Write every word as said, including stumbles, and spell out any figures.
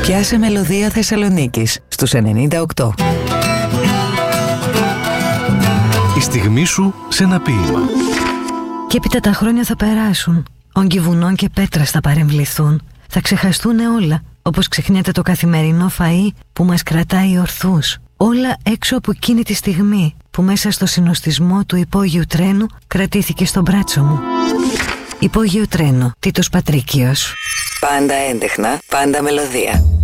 Πιάσε μελωδία Θεσσαλονίκης στους ενενήντα οκτώ. Η στιγμή σου σε ένα ποίημα. Και έπειτα τα χρόνια θα περάσουν. Όγκοι βουνών και πέτρας θα παρεμβληθούν. Θα ξεχαστούν όλα, όπως ξεχνιέται το καθημερινό φαΐ που μας κρατάει ορθούς. Όλα έξω από εκείνη τη στιγμή που μέσα στο συνοστισμό του υπόγειου τρένου κρατήθηκε στο μπράτσο μου. Υπόγειο τρένο, Τίτος Πατρίκιος. Πάντα έντεχνα, πάντα μελωδία.